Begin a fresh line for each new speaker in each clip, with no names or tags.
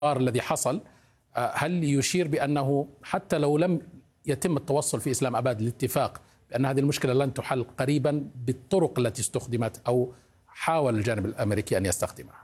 الذي حصل، هل يشير بأنه حتى لو لم يتم التوصل في إسلام أباد للاتفاق بأن هذه المشكلة لن تحل قريبا بالطرق التي استخدمت أو حاول الجانب الأمريكي أن يستخدمها؟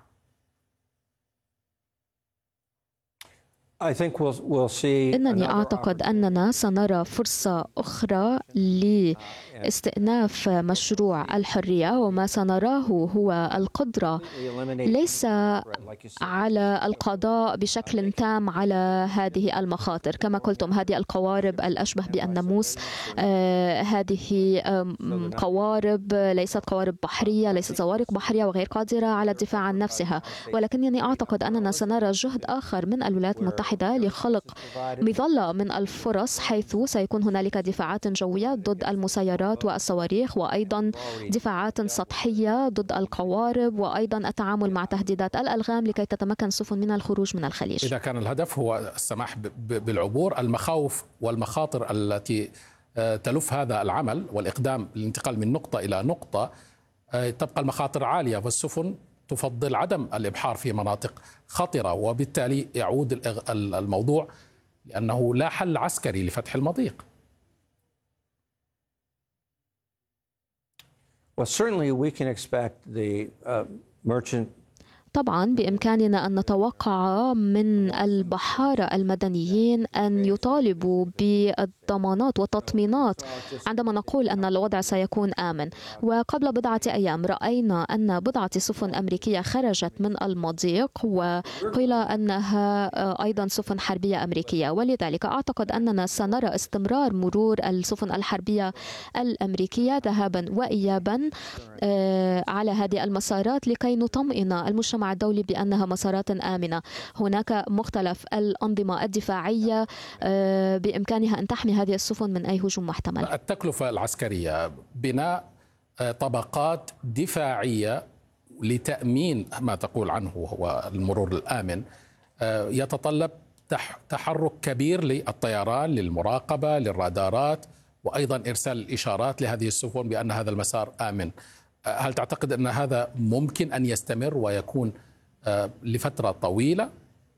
إنني أعتقد أننا سنرى فرصة أخرى لاستئناف مشروع الحرية، وما سنراه هو القدرة ليس على القضاء بشكل تام على هذه المخاطر. كما قلتم، هذه القوارب الأشبه بالناموس، هذه قوارب ليست قوارب بحرية، ليست زوارق بحرية وغير قادرة على الدفاع عن نفسها. ولكنني أعتقد أننا سنرى جهد آخر من الولايات المتحدة لخلق مظلة من الفرص، حيث سيكون هنالك دفاعات جوية ضد المسيرات والصواريخ، وأيضا دفاعات سطحية ضد القوارب، وأيضا التعامل مع تهديدات الألغام لكي تتمكن السفن من الخروج من الخليج.
إذا كان الهدف هو السماح بالعبور، المخاوف والمخاطر التي تلف هذا العمل والإقدام للانتقال من نقطة إلى نقطة، تبقى المخاطر عالية، والسفن تفضل عدم الإبحار في مناطق خطرة، وبالتالي يعود الموضوع لأنه لا حل عسكري لفتح المضيق.
طبعا بإمكاننا أن نتوقع من البحارة المدنيين أن يطالبوا بالضمانات والتطمينات عندما نقول أن الوضع سيكون آمن. وقبل بضعة أيام رأينا أن بضعة سفن أمريكية خرجت من المضيق، وقيل أنها أيضا سفن حربية أمريكية، ولذلك أعتقد أننا سنرى استمرار مرور السفن الحربية الأمريكية ذهابا وإيابا على هذه المسارات لكي نطمئن المجتمع الدولي بأنها مسارات آمنة. هناك مختلف الأنظمة الدفاعية بإمكانها أن تحمي هذه السفن من أي هجوم محتمل.
التكلفة العسكرية، بناء طبقات دفاعية لتأمين ما تقول عنه هو المرور الآمن، يتطلب تحرك كبير للطيران، للمراقبة، للرادارات، وأيضا إرسال الإشارات لهذه السفن بأن هذا المسار آمن. هل تعتقد أن هذا ممكن أن يستمر ويكون لفترة طويلة؟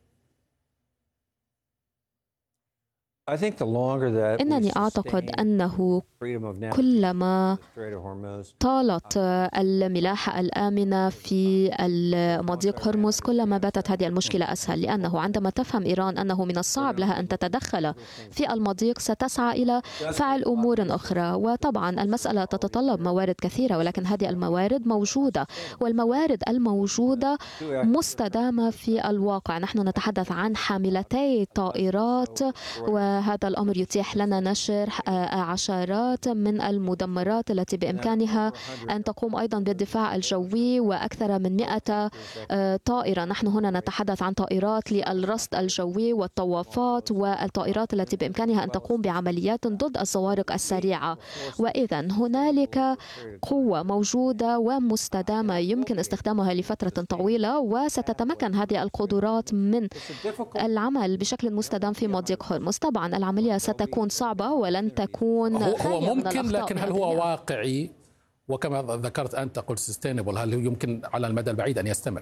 إنني أعتقد أنه كلما طالت الملاحة الآمنة في مضيق هرمز كلما باتت هذه المشكلة أسهل، لأنه عندما تفهم إيران أنه من الصعب لها أن تتدخل في المضيق ستسعى إلى فعل أمور أخرى. وطبعا المسألة تتطلب موارد كثيرة، ولكن هذه الموارد موجودة، والموارد الموجودة مستدامة في الواقع. نحن نتحدث عن حاملتي طائرات، وهذا الأمر يتيح لنا نشر عشرات من المدمرات التي بإمكانها أن تقوم أيضا بالدفاع الجوي، وأكثر من 100 طائرة. نحن هنا نتحدث عن طائرات للرصد الجوي والطوافات، والطائرات التي بإمكانها أن تقوم بعمليات ضد الزوارق السريعة. وإذا هنالك قوة موجودة ومستدامة يمكن استخدامها لفترة طويلة، وستتمكن هذه القدرات من العمل بشكل مستدام في مضيق هرمز. طبعا العملية ستكون صعبة ولن تكون
هو ممكن، لكن هل هو واقعي؟ وكما ذكرت أنت قلت sustainable، هل يمكن على المدى البعيد أن يستمر؟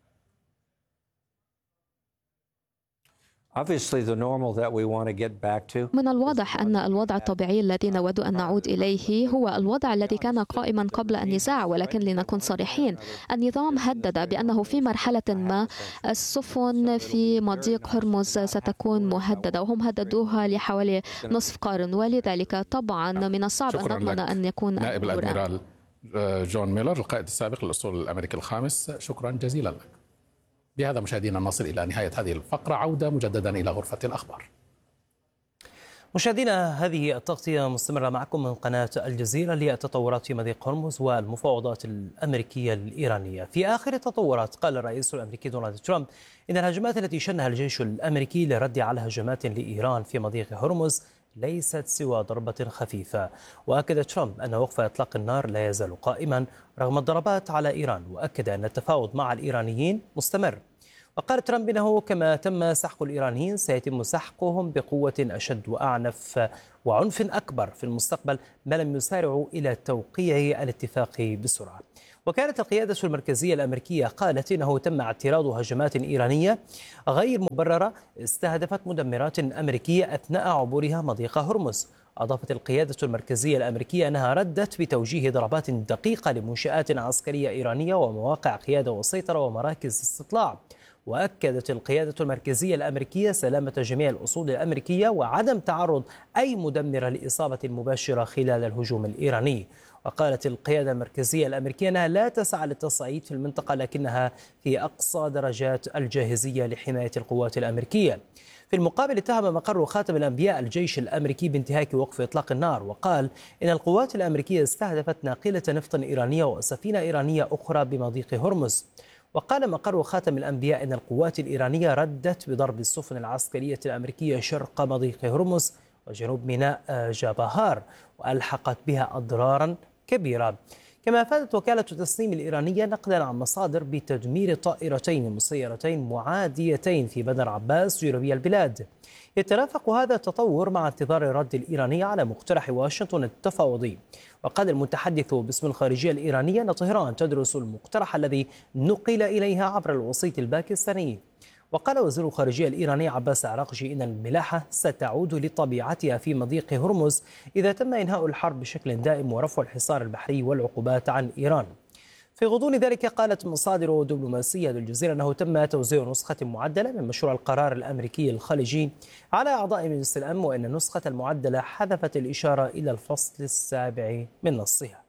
من الواضح أن الوضع الطبيعي الذي نود أن نعود إليه هو الوضع الذي كان قائما قبل النزاع، ولكن لنكون صريحين، النظام هدد بأنه في مرحلة ما السفن في مضيق هرمز ستكون مهددة، وهم هددوها لحوالي نصف قرن، ولذلك طبعا من الصعب أن نضمن أن يكون
نائب الأدميرال جون ميلر القائد السابق للأسطول الأمريكي الخامس، شكرا جزيلا لك. بهذا مشاهدينا نصل إلى نهاية هذه الفقرة، عودة مجددا إلى غرفة الأخبار.
مشاهدينا، هذه التغطية مستمرة معكم من قناة الجزيرة للتطورات في مضيق هرمز والمفاوضات الأمريكية الإيرانية. في آخر التطورات قال الرئيس الأمريكي دونالد ترامب إن الهجمات التي شنها الجيش الأمريكي للرد على هجمات لإيران في مضيق هرمز ليست سوى ضربة خفيفة. وأكد ترامب أن وقف إطلاق النار لا يزال قائما رغم الضربات على إيران، وأكد أن التفاوض مع الإيرانيين مستمر. وقال ترامب إنه كما تم سحق الإيرانيين سيتم سحقهم بقوة أشد وأعنف وعنف أكبر في المستقبل ما لم يسارعوا إلى توقيع الاتفاق بسرعة. وكانت القيادة المركزية الأمريكية قالت إنه تم اعتراض هجمات إيرانية غير مبررة استهدفت مدمرات أمريكية أثناء عبورها مضيق هرمز. أضافت القيادة المركزية الأمريكية أنها ردت بتوجيه ضربات دقيقة لمنشآت عسكرية إيرانية ومواقع قيادة وسيطرة ومراكز استطلاع. وأكدت القيادة المركزية الأمريكية سلامة جميع الأصول الأمريكية وعدم تعرض أي مدمرة لإصابة مباشرة خلال الهجوم الإيراني. وقالت القيادة المركزية الأمريكية أنها لا تسعى للتصعيد في المنطقة لكنها في أقصى درجات الجاهزية لحماية القوات الأمريكية. في المقابل اتهم مقر خاتم الأنبياء الجيش الأمريكي بانتهاك وقف إطلاق النار، وقال إن القوات الأمريكية استهدفت ناقلة نفط إيرانية وسفينة إيرانية أخرى بمضيق هرمز. وقال مقر خاتم الأنبياء إن القوات الإيرانية ردت بضرب السفن العسكرية الأمريكية شرق مضيق هرمز وجنوب ميناء جابهار وألحقت بها أضرارا كبيرة. كما أفادت وكالة التصنيع الإيرانية نقلا عن مصادر بتدمير طائرتين مسيرتين معاديتين في بندر عباس جنوبي البلاد. يترافق هذا التطور مع انتظار الرد الإيراني على مقترح واشنطن التفاوضي. وقال المتحدث باسم الخارجية الإيرانية أن طهران تدرس المقترح الذي نقل إليها عبر الوسيط الباكستاني. وقال وزير الخارجية الإيراني عباس عراقجي إن الملاحة ستعود لطبيعتها في مضيق هرمز إذا تم إنهاء الحرب بشكل دائم ورفع الحصار البحري والعقوبات عن إيران. في غضون ذلك قالت مصادر دبلوماسية للجزيرة أنه تم توزيع نسخة معدلة من مشروع القرار الأمريكي الخليجي على أعضاء مجلس الأمن، وأن النسخة المعدلة حذفت الإشارة إلى الفصل السابع من نصها.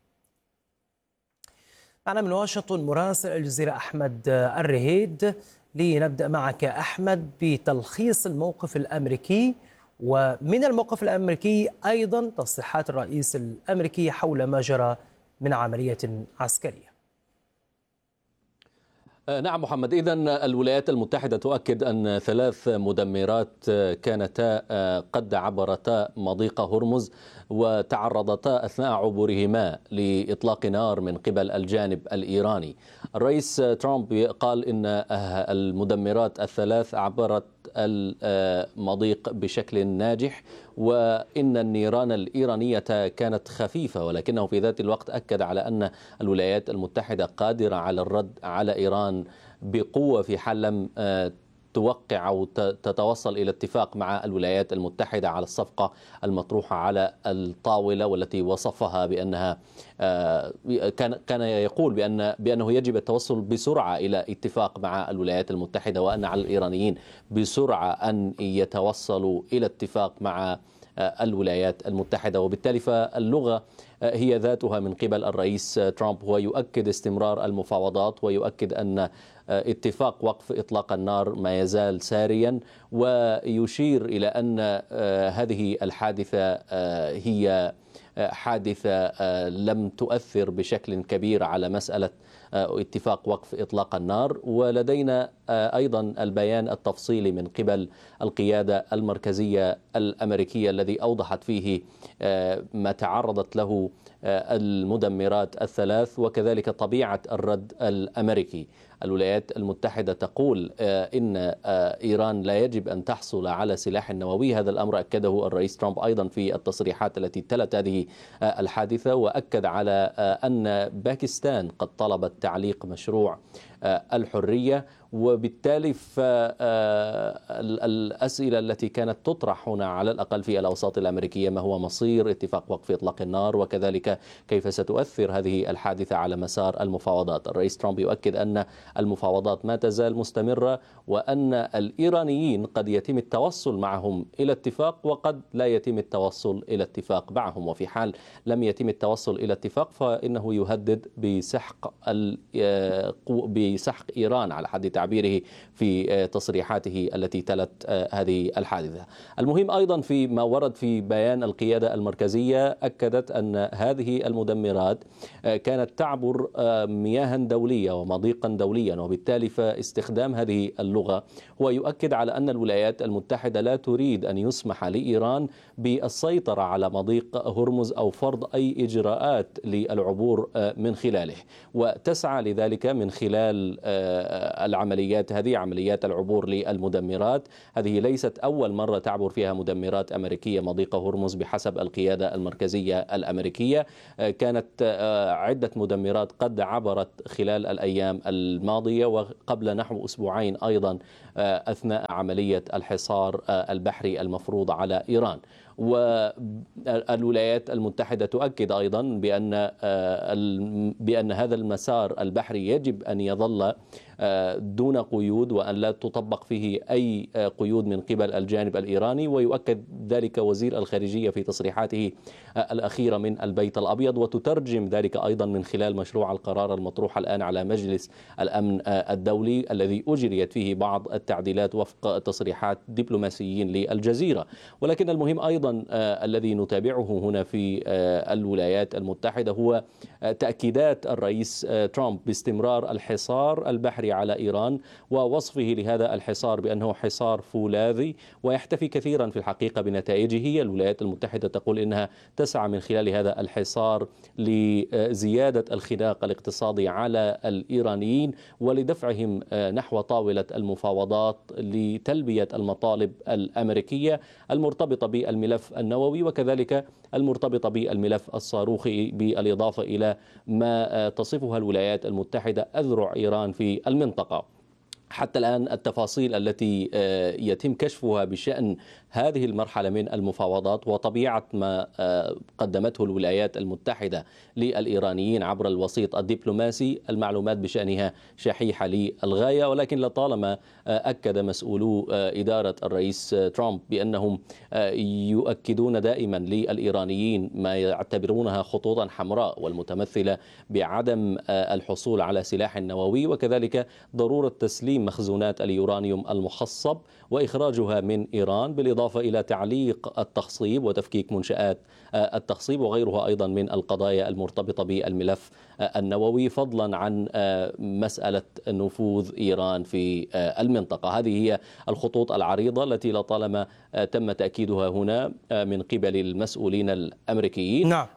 معنا من واشنطن مراسل الجزيرة أحمد الرهيد. لنبدأ معك أحمد بتلخيص الموقف الأمريكي، ومن الموقف الأمريكي أيضا تصريحات الرئيس الأمريكي حول ما جرى من عملية عسكرية.
نعم محمد، إذن الولايات المتحدة تؤكد أن 3 مدمرات كانتا قد عبرتا مضيق هرمز وتعرضتا أثناء عبورهما لإطلاق نار من قبل الجانب الإيراني. الرئيس ترامب قال إن المدمرات ال3 عبرت المضيق بشكل ناجح، وإن النيران الإيرانية كانت خفيفة، ولكنه في ذات الوقت أكد على أن الولايات المتحدة قادرة على الرد على إيران بقوة في حال لم توقع أو تتوصل إلى اتفاق مع الولايات المتحدة على الصفقة المطروحة على الطاولة، والتي وصفها بأنها كان يقول بأنه يجب التوصل بسرعة إلى اتفاق مع الولايات المتحدة، وأن على الإيرانيين بسرعة أن يتوصلوا إلى اتفاق مع الولايات المتحدة. وبالتالي فاللغة هي ذاتها من قبل الرئيس ترامب، هو يؤكد استمرار المفاوضات ويؤكد أن اتفاق وقف إطلاق النار ما يزال ساريا، ويشير إلى أن هذه الحادثة هي حادثة لم تؤثر بشكل كبير على مسألة اتفاق وقف إطلاق النار. ولدينا أيضا البيان التفصيلي من قبل القيادة المركزية الأمريكية الذي أوضحت فيه ما تعرضت له المدمرات ال3 وكذلك طبيعة الرد الأمريكي. الولايات المتحدة تقول إن إيران لا يجب أن تحصل على سلاح نووي. هذا الأمر أكده الرئيس ترامب أيضا في التصريحات التي تلت هذه الحادثة، وأكد على أن باكستان قد طلبت تعليق مشروع الحرية. وبالتالي فالأسئلة التي كانت تطرح هنا على الأقل في الأوساط الأمريكية: ما هو مصير اتفاق وقف إطلاق النار؟ وكذلك كيف ستؤثر هذه الحادثة على مسار المفاوضات؟ الرئيس ترامب يؤكد أن المفاوضات ما تزال مستمرة، وأن الإيرانيين قد يتم التوصل معهم إلى اتفاق وقد لا يتم التوصل إلى اتفاق معهم، وفي حال لم يتم التوصل إلى اتفاق فإنه يهدد بسحق إيران على حد تعبيره في تصريحاته التي تلت هذه الحادثة. المهم أيضا في ما ورد في بيان القيادة المركزية، أكدت أن هذه المدمرات كانت تعبر مياها دولية ومضيقا دوليا، وبالتالي فاستخدام هذه اللغة هو يؤكد على أن الولايات المتحدة لا تريد أن يسمح لإيران بالسيطرة على مضيق هرمز أو فرض أي إجراءات للعبور من خلاله، وتسعى لذلك من خلال العمليات هذه، عمليات العبور للمدمرات. هذه ليست أول مرة تعبر فيها مدمرات أمريكية مضيق هرمز بحسب القيادة المركزية الأمريكية. كانت عدة مدمرات قد عبرت خلال الأيام الماضية، وقبل نحو أسبوعين أيضا أثناء عملية الحصار البحري المفروض على إيران. والولايات المتحدة تؤكد أيضا بأن هذا المسار البحري يجب أن يظل دون قيود، وأن لا تطبق فيه أي قيود من قبل الجانب الإيراني. ويؤكد ذلك وزير الخارجية في تصريحاته الأخيرة من البيت الأبيض، وتترجم ذلك أيضا من خلال مشروع القرار المطروح الآن على مجلس الأمن الدولي، الذي أجريت فيه بعض التعديلات وفق تصريحات دبلوماسيين للجزيرة. ولكن المهم أيضا الذي نتابعه هنا في الولايات المتحدة هو تأكيدات الرئيس ترامب باستمرار الحصار البحري على إيران، ووصفه لهذا الحصار بأنه حصار فولاذي، ويحتفي كثيرا في الحقيقة بنتائجه. الولايات المتحدة تقول إنها تسعى من خلال هذا الحصار لزيادة الخناق الاقتصادي على الإيرانيين ولدفعهم نحو طاولة المفاوضات لتلبية المطالب الأمريكية المرتبطة بالملف النووي، وكذلك المرتبطة بالملف الصاروخي، بالإضافة إلى ما تصفها الولايات المتحدة أذرع إيران في المنطقة. حتى الآن التفاصيل التي يتم كشفها بشأن هذه المرحلة من المفاوضات وطبيعة ما قدمته الولايات المتحدة للإيرانيين عبر الوسيط الدبلوماسي، المعلومات بشأنها شحيحة للغاية. ولكن لطالما أكد مسؤولو إدارة الرئيس ترامب بأنهم يؤكدون دائما للإيرانيين ما يعتبرونها خطوطا حمراء، والمتمثلة بعدم الحصول على سلاح نووي، وكذلك ضرورة تسليم مخزونات اليورانيوم المخصب وإخراجها من إيران، بالإضافة إلى تعليق التخصيب وتفكيك منشآت التخصيب وغيرها أيضا من القضايا المرتبطة بالملف النووي، فضلا عن مسألة نفوذ إيران في المنطقة. هذه هي الخطوط العريضة التي لطالما تم تأكيدها هنا من قبل المسؤولين الأمريكيين.
نعم.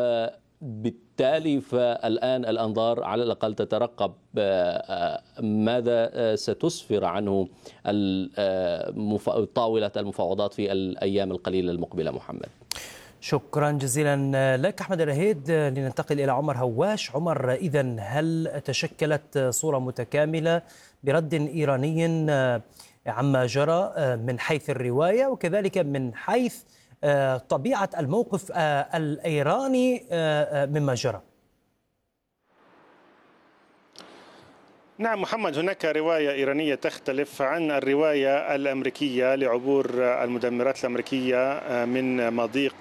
بالتالي فالآن الأنظار على الأقل تترقب ماذا ستسفر عنه طاولة المفاوضات في الأيام القليلة المقبلة. محمد،
شكرا جزيلا لك أحمد الرهيد. لننتقل إلى عمر هواش. عمر، إذن هل تشكلت صورة متكاملة برد إيراني عما جرى من حيث الرواية وكذلك من حيث طبيعة الموقف الإيراني مما جرى؟
نعم محمد، هناك رواية إيرانية تختلف عن الرواية الأمريكية لعبور المدمرات الأمريكية من مضيق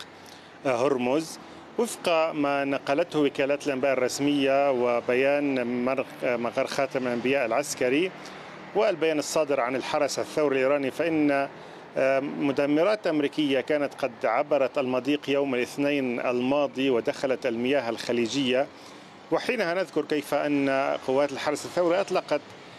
هرمز. وفق ما نقلته وكالات الأنباء الرسمية وبيان مقر خاتم الأنبياء العسكري والبيان الصادر عن الحرس الثوري الإيراني، فإن مدمرات أمريكية كانت قد عبرت المضيق يوم الاثنين الماضي ودخلت المياه الخليجية، وحينها نذكر كيف أن قوات الحرس الثوري أطلقت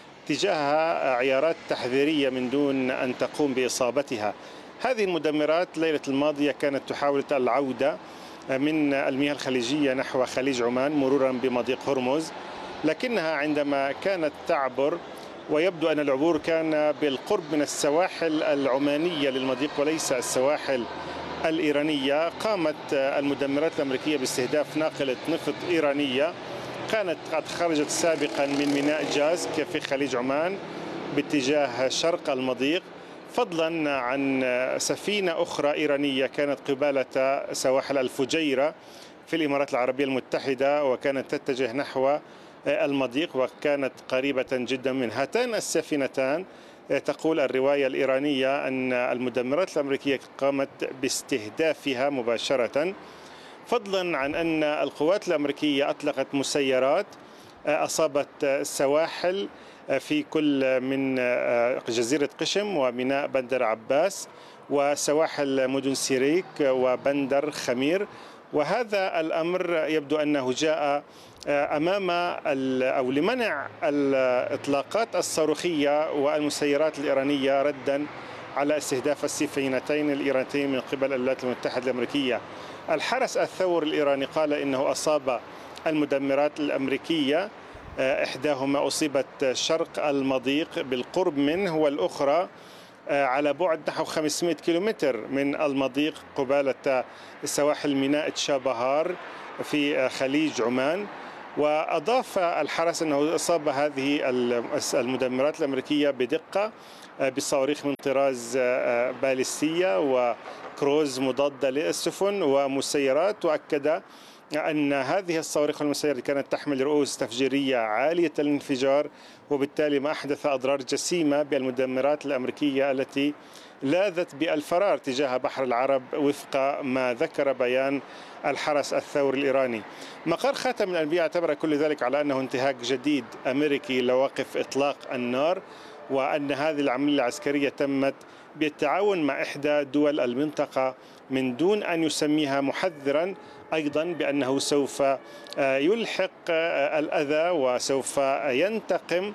تجاهها عيارات تحذيرية من دون أن تقوم بإصابتها. هذه المدمرات ليلة الماضية كانت تحاول العودة من المياه الخليجية نحو خليج عمان مرورا بمضيق هرمز، لكنها عندما كانت تعبر، ويبدو أن العبور كان بالقرب من السواحل العمانية للمضيق وليس السواحل الإيرانية، قامت المدمرات الأمريكية باستهداف ناقلة نفط إيرانية كانت قد خرجت سابقا من ميناء جازك في خليج عمان باتجاه شرق المضيق، فضلا عن سفينة أخرى إيرانية كانت قبالة سواحل الفجيرة في الإمارات العربية المتحدة وكانت تتجه نحو المضيق وكانت قريبة جدا من هاتان السفينتان. تقول الرواية الإيرانية أن المدمرات الأمريكية قامت باستهدافها مباشرة، فضلا عن أن القوات الأمريكية أطلقت مسيرات أصابت السواحل في كل من جزيرة قشم وميناء بندر عباس وسواحل مدن سيريك وبندر خمير. وهذا الأمر يبدو أنه جاء أمام أو لمنع الإطلاقات الصاروخية والمسيرات الإيرانية ردا على استهداف السفينتين الإيرانيتين من قبل الولايات المتحدة الأمريكية. الحرس الثوري الإيراني قال إنه أصاب المدمرات الأمريكية إحداهما أصيبت شرق المضيق بالقرب منه، والأخرى على بعد نحو 500 كيلومتر من المضيق قبالة سواحل ميناء تشابهار في خليج عمان. وأضاف الحرس أنه أصاب هذه المدمرات الأمريكية بدقة بصواريخ من طراز باليستية وكروز مضادة للسفن ومسيرات، وأكد أن هذه الصواريخ والمسيرات كانت تحمل رؤوس تفجيرية عالية الانفجار، وبالتالي ما أحدث أضرار جسيمة بالمدمرات الأمريكية التي لاذت بالفرار تجاه بحر العرب وفق ما ذكر بيان الحرس الثوري الإيراني. مقر خاتم الأنبياء اعتبر كل ذلك على أنه انتهاك جديد أمريكي لوقف إطلاق النار، وأن هذه العملية العسكرية تمت بالتعاون مع إحدى دول المنطقة من دون أن يسميها، محذرا أيضا بأنه سوف يلحق الأذى وسوف ينتقم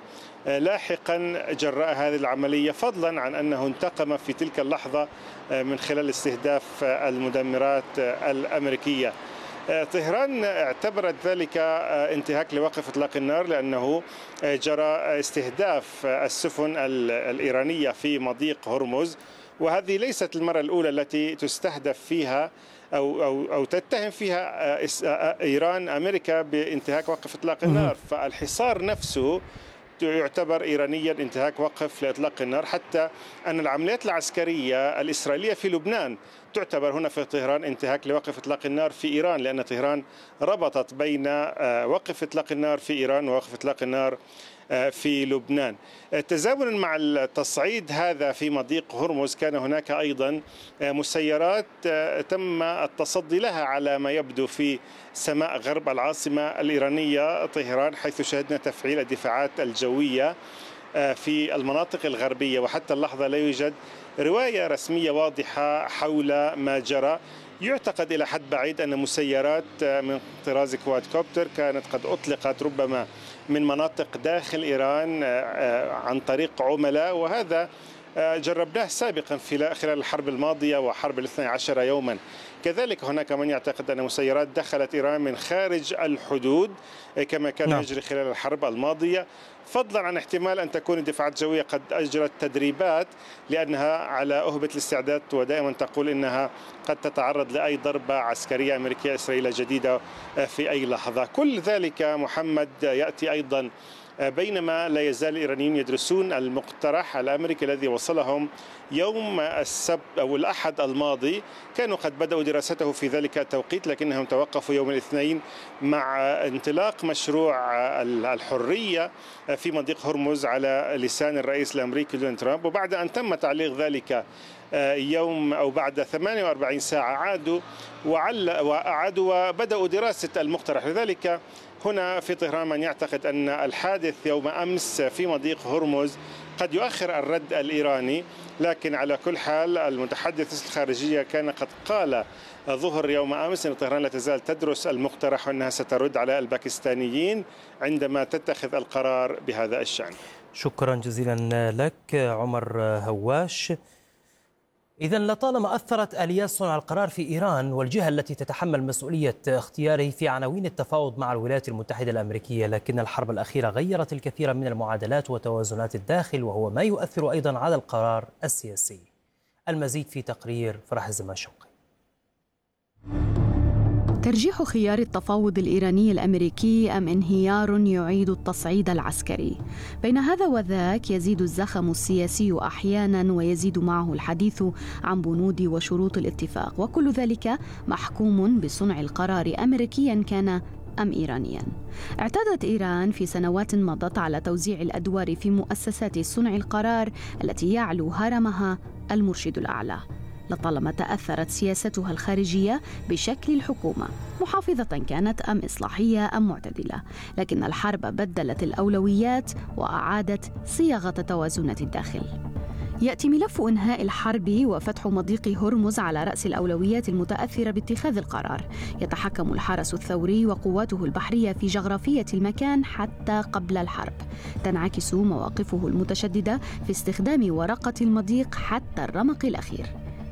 لاحقا جراء هذه العملية، فضلا عن أنه انتقم في تلك اللحظة من خلال استهداف المدمرات الأمريكية. طهران اعتبرت ذلك انتهاك لوقف إطلاق النار، لأنه جرى استهداف السفن الإيرانية في مضيق هرمز، وهذه ليست المرة الأولى التي تستهدف فيها أو تتهم فيها إيران أمريكا بانتهاك وقف إطلاق النار. فالحصار نفسه يعتبر إيرانيا انتهاك وقف لإطلاق النار، حتى أن العمليات العسكرية الإسرائيلية في لبنان تعتبر هنا في طهران انتهاك لوقف إطلاق النار في إيران، لأن طهران ربطت بين وقف إطلاق النار في إيران ووقف إطلاق النار في لبنان. تزامنا مع التصعيد هذا في مضيق هرمز، كان هناك أيضا مسيرات تم التصدي لها على ما يبدو في سماء غرب العاصمة الإيرانية طهران، حيث شهدنا تفعيل الدفاعات الجوية في المناطق الغربية، وحتى اللحظة لا يوجد رواية رسمية واضحة حول ما جرى. يعتقد إلى حد بعيد أن مسيرات من طراز كوادكوبتر كانت قد أطلقت ربما من مناطق داخل إيران عن طريق عملاء، وهذا جربناه سابقا خلال الحرب الماضية وحرب 12 يوما. كذلك هناك من يعتقد أن مسيرات دخلت إيران من خارج الحدود كما كان يجري خلال الحرب الماضية، فضلا عن احتمال أن تكون الدفاعات الجوية قد أجرت تدريبات لأنها على أهبة الاستعداد، ودائما تقول إنها قد تتعرض لأي ضربة عسكرية أمريكية إسرائيلية جديدة في أي لحظة. كل ذلك محمد يأتي أيضا بينما لا يزال الإيرانيين يدرسون المقترح الأمريكي الذي وصلهم يوم السبت أو الأحد الماضي. كانوا قد بدأوا دراسته في ذلك التوقيت، لكنهم توقفوا يوم الاثنين مع انطلاق مشروع الحرية في مضيق هرمز على لسان الرئيس الأمريكي دونالد ترامب، وبعد أن تم تعليق ذلك يوم أو بعد 48 ساعة وأعادوا وبدأوا دراسة المقترح. لذلك هنا في طهران من يعتقد أن الحادث يوم أمس في مضيق هرمز قد يؤخر الرد الإيراني، لكن على كل حال المتحدث الخارجية كان قد قال ظهر يوم أمس أن طهران لا تزال تدرس المقترح وأنها سترد على الباكستانيين عندما تتخذ القرار بهذا الشأن.
شكرا جزيلا لك عمر هواش. إذن لطالما أثرت آليات صنع القرار في إيران والجهة التي تتحمل مسؤولية اختياره في عناوين التفاوض مع الولايات المتحدة الأمريكية، لكن الحرب الأخيرة غيرت الكثير من المعادلات وتوازنات الداخل، وهو ما يؤثر أيضا على القرار السياسي. المزيد في تقرير فرح الزماشوقي.
ترجيح خيار التفاوض الإيراني الأمريكي أم انهيار يعيد التصعيد العسكري؟ بين هذا وذاك يزيد الزخم السياسي أحيانا ويزيد معه الحديث عن بنود وشروط الاتفاق، وكل ذلك محكوم بصنع القرار أمريكيا كان أم إيرانيا. اعتادت إيران في سنوات مضت على توزيع الأدوار في مؤسسات صنع القرار التي يعلو هرمها المرشد الأعلى. لطالما تأثرت سياستها الخارجية بشكل الحكومة، محافظة كانت أم إصلاحية أم معتدلة، لكن الحرب بدلت الأولويات وأعادت صياغة توازنات الداخل. يأتي ملف إنهاء الحرب وفتح مضيق هرمز على رأس الأولويات المتأثرة باتخاذ القرار. يتحكم الحرس الثوري وقواته البحرية في جغرافية المكان حتى قبل الحرب. تنعكس مواقفه المتشددة في استخدام ورقة المضيق حتى الرمق الأخير.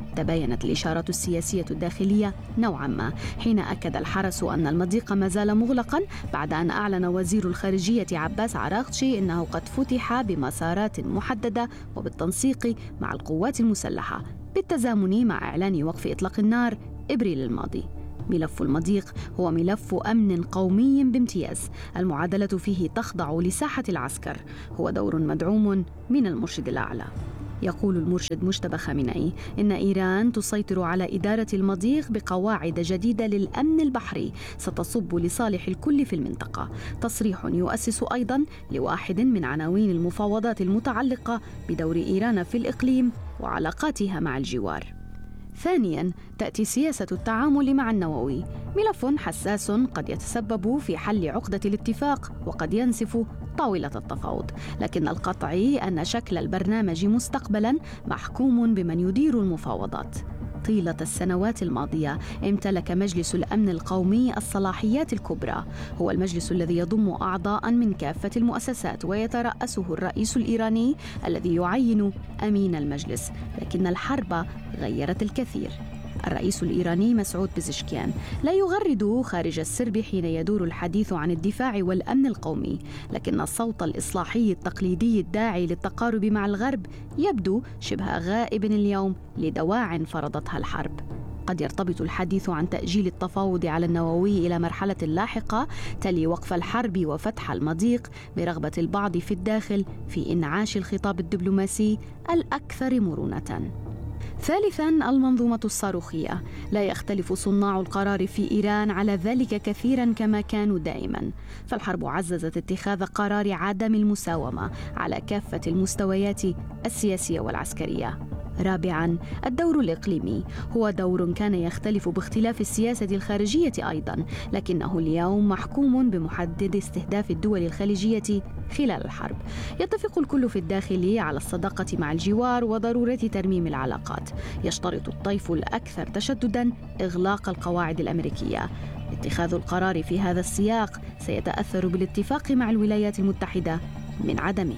تباينت الإشارات السياسية الداخلية نوعا ما حين أكد الحرس أن المضيق ما زال مغلقا بعد أن أعلن وزير الخارجية عباس عراقشي أنه قد فتح بمسارات محددة وبالتنسيق مع القوات المسلحة بالتزامن مع إعلان وقف إطلاق النار إبريل الماضي. ملف المضيق هو ملف أمن قومي بامتياز، المعادلة فيه تخضع لساحة العسكر، هو دور مدعوم من المرشد الأعلى. يقول المرشد مجتبى خامنئي إن إيران تسيطر على إدارة المضيق بقواعد جديدة للأمن البحري ستصب لصالح الكل في المنطقة، تصريح يؤسس أيضاً لواحد من عناوين المفاوضات المتعلقة بدور إيران في الإقليم وعلاقاتها مع الجوار. ثانياً، تأتي سياسة التعامل مع النووي، ملف حساس قد يتسبب في حل عقدة الاتفاق وقد ينسف طاولة التفاوض، لكن القطعي أن شكل البرنامج مستقبلاً محكوم بمن يدير المفاوضات. طيلة السنوات الماضية امتلك مجلس الأمن القومي الصلاحيات الكبرى، هو المجلس الذي يضم أعضاء من كافة المؤسسات ويترأسه الرئيس الإيراني الذي يعين أمين المجلس، لكن الحرب غيرت الكثير. الرئيس الإيراني مسعود بزشكيان لا يغرد خارج السرب حين يدور الحديث عن الدفاع والأمن القومي، لكن الصوت الإصلاحي التقليدي الداعي للتقارب مع الغرب يبدو شبه غائب اليوم لدواع فرضتها الحرب. قد يرتبط الحديث عن تأجيل التفاوض على النووي إلى مرحلة لاحقة تلي وقف الحرب وفتح المضيق برغبة البعض في الداخل في إنعاش الخطاب الدبلوماسي الأكثر مرونة. ثالثاً، المنظومة الصاروخية. لا يختلف صناع القرار في إيران على ذلك كثيراً كما كانوا دائماً، فالحرب عززت اتخاذ قرار عدم المساومة على كافة المستويات السياسية والعسكرية. رابعاً، الدور الإقليمي هو دور كان يختلف باختلاف السياسة الخارجية أيضاً، لكنه اليوم محكوم بمحدد استهداف الدول الخليجية خلال الحرب. يتفق الكل في الداخل على الصداقة مع الجوار وضرورة ترميم العلاقات. يشترط الطيف الأكثر تشدداً إغلاق القواعد الأمريكية. اتخاذ القرار في هذا السياق سيتأثر بالاتفاق مع الولايات المتحدة من عدمه.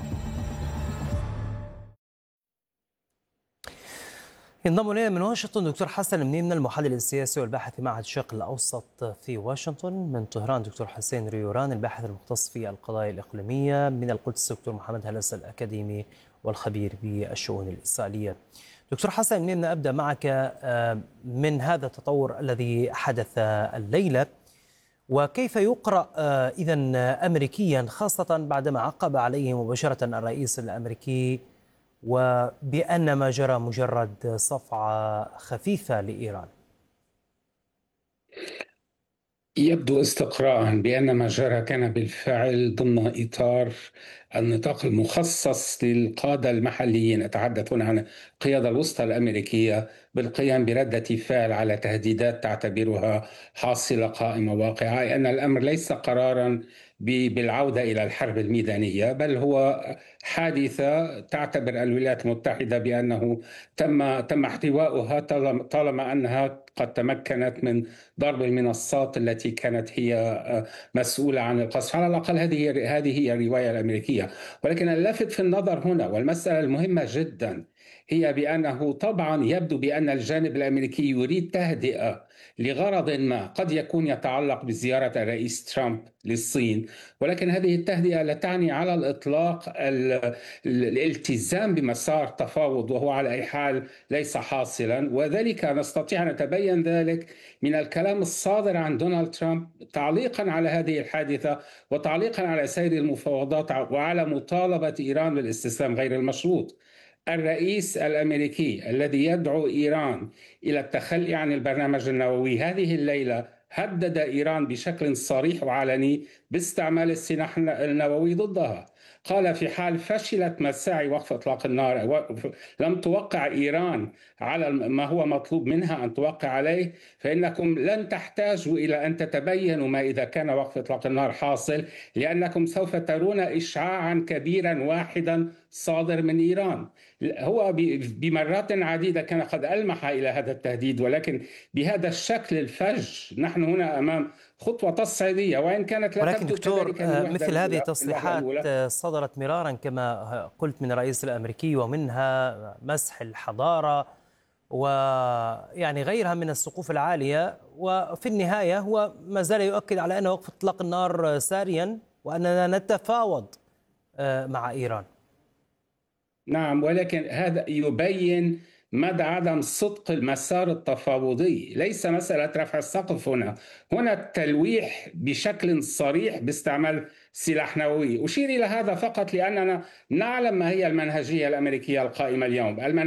ينضم إلينا من واشنطن دكتور حسن منيمنا المحلل السياسي والباحث في معهد الشرق الأوسط في واشنطن. من طهران دكتور حسين ريوران الباحث المختص في القضايا الإقليمية. من القدس دكتور محمد هلس الأكاديمي والخبير بالشؤون الإسرائيلية. دكتور حسن منيمنا، أبدأ معك من هذا التطور الذي حدث الليلة، وكيف يقرأ إذن أمريكيا خاصة بعدما عقب عليه مباشرة الرئيس الأمريكي وبأن ما جرى مجرد صفعة خفيفة لإيران؟
يبدو استقراء بأن ما جرى كان بالفعل ضمن إطار النطاق المخصص للقادة المحليين، أتحدث هنا عن القيادة الوسطى الأمريكية، بالقيام بردة فعل على تهديدات تعتبرها حاصلة قائمة واقعة، أن الأمر ليس قراراً بالعودة إلى الحرب الميدانية، بل هو حادثة تعتبر الولايات المتحدة بأنه تم احتوائها طالما أنها قد تمكنت من ضرب المنصات التي كانت هي مسؤولة عن القصف. على الأقل هذه هي الرواية الأمريكية. ولكن اللافت في النظر هنا والمسألة المهمة جدا هي بأنه طبعا يبدو بأن الجانب الأمريكي يريد تهدئة لغرض ما قد يكون يتعلق بزيارة الرئيس ترامب للصين، ولكن هذه التهدئة لا تعني على الإطلاق الالتزام بمسار تفاوض، وهو على أي حال ليس حاصلا. وذلك نستطيع أن نتبين ذلك من الكلام الصادر عن دونالد ترامب تعليقا على هذه الحادثة وتعليقا على سير المفاوضات وعلى مطالبة إيران بالاستسلام غير المشروط. الرئيس الأمريكي الذي يدعو إيران إلى التخلي عن البرنامج النووي هذه الليلة هدد إيران بشكل صريح وعلني باستعمال السلاح النووي ضدها. قال في حال فشلت مساعي وقف إطلاق النار، لم توقع إيران على ما هو مطلوب منها أن توقع عليه، فإنكم لن تحتاجوا إلى أن تتبينوا ما إذا كان وقف إطلاق النار حاصل، لأنكم سوف ترون إشعاعا كبيرا واحدا صادر من إيران. هو بمرات عديدة كان قد ألمح إلى هذا التهديد، ولكن بهذا الشكل الفج نحن هنا أمام خطوة تصعيدية، وإن كانت لا
ولكن دكتور مثل هذه التصريحات صدرت مرارا كما قلت من الرئيس الأمريكي، ومنها مسح الحضارة ويعني غيرها من السقوف العالية، وفي النهاية هو ما زال يؤكد على أن وقف إطلاق النار ساريا وأننا نتفاوض مع إيران.
نعم، ولكن هذا يبين مدى عدم صدق المسار التفاوضي. ليس مسألة رفع السقف هنا التلويح بشكل صريح باستعمال سلاح نووي. أشير إلى هذا فقط لأننا نعلم ما هي المنهجية الأمريكية القائمة اليوم.